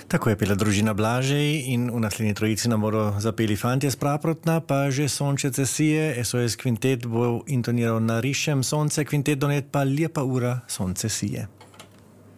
Tako je pela družina Blažej in v naslednji trojici nam bodo zapeli Fantje z Praprotna, pa že Sončece sije, SOS Kvintet bo intoniral Na rišem sonce, Kvintet donet pa Lepa ura, sonce sije.